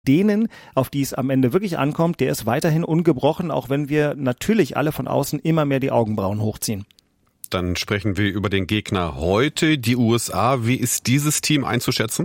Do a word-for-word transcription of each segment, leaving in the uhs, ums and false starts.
denen, auf die es am Ende wirklich ankommt, der ist weiterhin ungebrochen, auch wenn wir natürlich alle von außen immer mehr die Augenbrauen hochziehen. Dann sprechen wir über den Gegner heute, die U S A. Wie ist dieses Team einzuschätzen?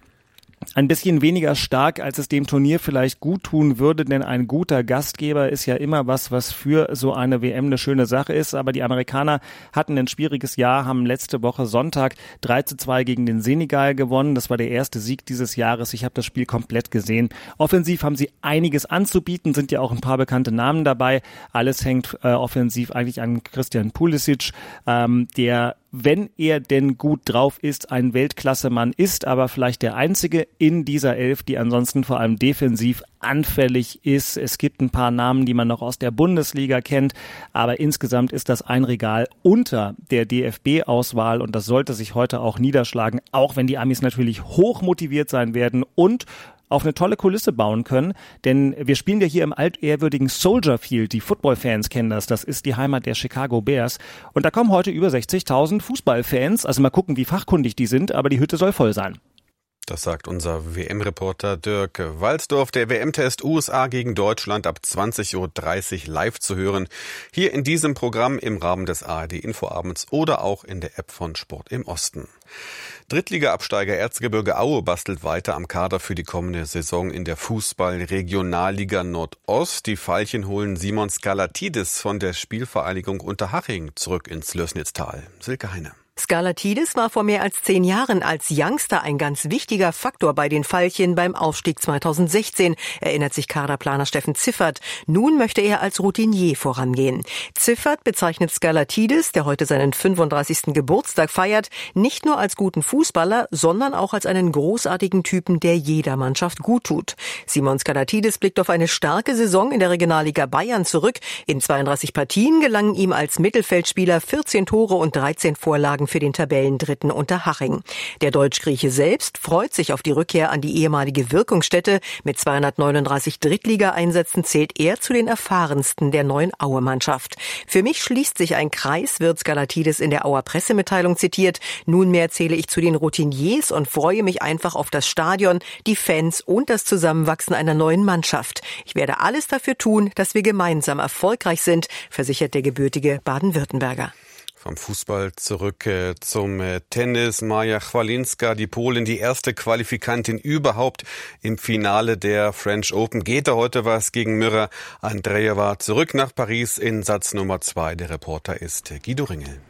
Ein bisschen weniger stark, als es dem Turnier vielleicht gut tun würde, denn ein guter Gastgeber ist ja immer was, was für so eine W M eine schöne Sache ist. Aber die Amerikaner hatten ein schwieriges Jahr, haben letzte Woche Sonntag drei zu zwei gegen den Senegal gewonnen. Das war der erste Sieg dieses Jahres. Ich habe das Spiel komplett gesehen. Offensiv haben sie einiges anzubieten, sind ja auch ein paar bekannte Namen dabei. Alles hängt äh, offensiv eigentlich an Christian Pulisic, ähm, der, wenn er denn gut drauf ist, ein Weltklasse-Mann ist, aber vielleicht der einzige in dieser Elf, die ansonsten vor allem defensiv anfällig ist. Es gibt ein paar Namen, die man noch aus der Bundesliga kennt, aber insgesamt ist das ein Regal unter der D F B-Auswahl und das sollte sich heute auch niederschlagen, auch wenn die Amis natürlich hoch motiviert sein werden und auf eine tolle Kulisse bauen können, denn wir spielen ja hier im altehrwürdigen Soldier Field, die Football-Fans kennen das, das ist die Heimat der Chicago Bears und da kommen heute über sechzigtausend Fußballfans, also mal gucken, wie fachkundig die sind, aber die Hütte soll voll sein. Das sagt unser W M-Reporter Dirk Walsdorf. Der W M-Test U S A gegen Deutschland ab zwanzig Uhr dreißig live zu hören. Hier in diesem Programm im Rahmen des A R D-Infoabends oder auch in der App von Sport im Osten. Drittliga-Absteiger Erzgebirge Aue bastelt weiter am Kader für die kommende Saison in der Fußball-Regionalliga Nordost. Die Veilchen holen Simon Skalatidis von der Spielvereinigung Unterhaching zurück ins Lößnitztal. Silke Heine. Skalatidis war vor mehr als zehn Jahren als Youngster ein ganz wichtiger Faktor bei den Veilchen beim Aufstieg zweitausendsechzehn, erinnert sich Kaderplaner Steffen Ziffert. Nun möchte er als Routinier vorangehen. Ziffert bezeichnet Skalatidis, der heute seinen fünfunddreißigsten Geburtstag feiert, nicht nur als guten Fußballer, sondern auch als einen großartigen Typen, der jeder Mannschaft gut tut. Simon Skalatidis blickt auf eine starke Saison in der Regionalliga Bayern zurück. In zweiunddreißig Partien gelangen ihm als Mittelfeldspieler vierzehn Tore und dreizehn Vorlagen für den Tabellendritten Unterhaching. Der Deutsch-Grieche selbst freut sich auf die Rückkehr an die ehemalige Wirkungsstätte. Mit zweihundertneununddreißig Drittliga-Einsätzen zählt er zu den erfahrensten der neuen Aue-Mannschaft. Für mich schließt sich ein Kreis, wird Skalatidis in der Auer Pressemitteilung zitiert. Nunmehr zähle ich zu den Routiniers und freue mich einfach auf das Stadion, die Fans und das Zusammenwachsen einer neuen Mannschaft. Ich werde alles dafür tun, dass wir gemeinsam erfolgreich sind, versichert der gebürtige Baden-Württemberger. Vom Fußball zurück äh, zum äh, Tennis. Maja Chwalinska, die Polin, die erste Qualifikantin überhaupt im Finale der French Open. Geht da heute was gegen Mirra Andreeva? Zurück nach Paris in Satz Nummer zwei. Der Reporter ist Guido Ringel.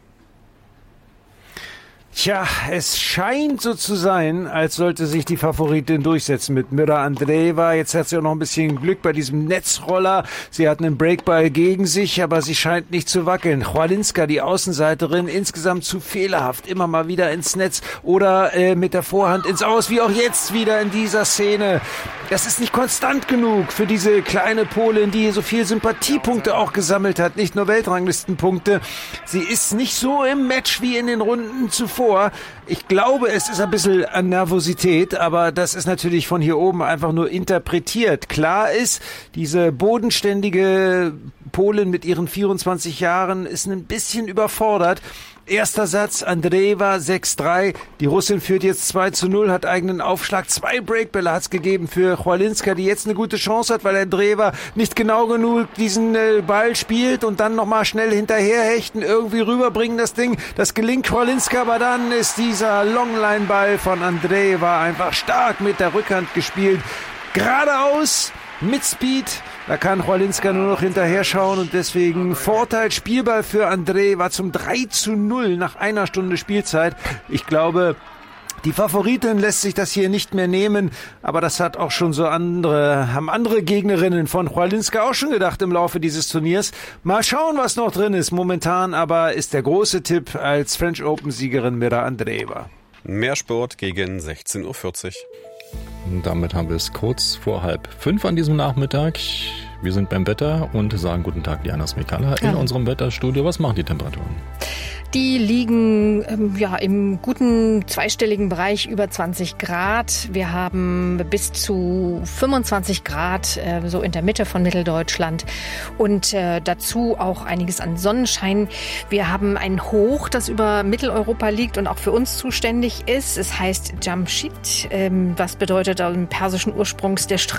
Tja, es scheint so zu sein, als sollte sich die Favoritin durchsetzen mit Mirra Andreeva. Jetzt hat sie auch noch ein bisschen Glück bei diesem Netzroller. Sie hat einen Breakball gegen sich, aber sie scheint nicht zu wackeln. Chwalinska, die Außenseiterin, insgesamt zu fehlerhaft. Immer mal wieder ins Netz oder äh, mit der Vorhand ins Aus, wie auch jetzt wieder in dieser Szene. Das ist nicht konstant genug für diese kleine Polin, die so viel Sympathiepunkte auch gesammelt hat, nicht nur Weltranglistenpunkte. Sie ist nicht so im Match wie in den Runden zuvor. Ich glaube, es ist ein bisschen an Nervosität, aber das ist natürlich von hier oben einfach nur interpretiert. Klar ist, diese bodenständige Polin mit ihren vierundzwanzig Jahren ist ein bisschen überfordert. Erster Satz, Andreeva sechs drei. Die Russin führt jetzt zwei zu null, hat eigenen Aufschlag. Zwei Breakbälle hat es gegeben für Chwalinska, die jetzt eine gute Chance hat, weil Andreeva nicht genau genug diesen äh, Ball spielt und dann nochmal schnell hinterherhechten, irgendwie rüberbringen das Ding. Das gelingt Chwalinska, aber dann ist dieser Longline-Ball von Andreeva einfach stark mit der Rückhand gespielt. Geradeaus, mit Speed. Da kann Chwalinska nur noch hinterher schauen und deswegen Vorteil Spielball für Andreeva zum drei zu null nach einer Stunde Spielzeit. Ich glaube, die Favoritin lässt sich das hier nicht mehr nehmen, aber das hat auch schon so andere, haben andere Gegnerinnen von Chwalinska auch schon gedacht im Laufe dieses Turniers. Mal schauen, was noch drin ist. Momentan aber ist der große Tipp als French Open-Siegerin Mirra Andreeva. Mehr Sport gegen sechzehn Uhr vierzig. Und damit haben wir es kurz vor halb fünf an diesem Nachmittag. Wir sind beim Wetter und sagen guten Tag, Diana Smikala in ja. unserem Wetterstudio. Was machen die Temperaturen? Die liegen ähm, ja im guten zweistelligen Bereich über zwanzig Grad. Wir haben bis zu fünfundzwanzig Grad äh, so in der Mitte von Mitteldeutschland und äh, dazu auch einiges an Sonnenschein. Wir haben ein Hoch, das über Mitteleuropa liegt und auch für uns zuständig ist. Es heißt Jamshid, ähm, was bedeutet ähm, persischen Ursprungs der Strahl